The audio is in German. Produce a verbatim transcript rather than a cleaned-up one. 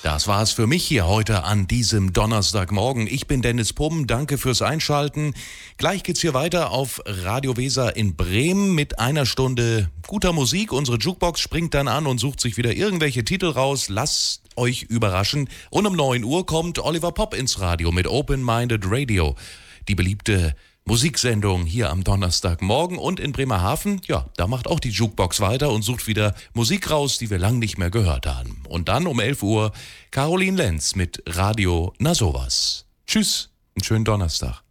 Das war's für mich hier heute an diesem Donnerstagmorgen. Ich bin Dennis Pumm, danke fürs Einschalten. Gleich geht's hier weiter auf Radio Weser in Bremen mit einer Stunde guter Musik. Unsere Jukebox springt dann an und sucht sich wieder irgendwelche Titel raus. Lasst euch überraschen. Und um neun Uhr kommt Oliver Popp ins Radio mit Open Minded Radio. Die beliebte Musiksendung hier am Donnerstagmorgen. Und in Bremerhaven, ja, da macht auch die Jukebox weiter und sucht wieder Musik raus, die wir lang nicht mehr gehört haben. Und dann um elf Uhr Caroline Lenz mit Radio Na sowas. Tschüss, einen schönen Donnerstag.